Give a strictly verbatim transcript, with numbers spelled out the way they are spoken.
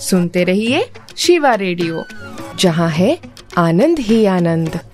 सुनते रहिए शिवा रेडियो, जहाँ है आनंद ही आनंद।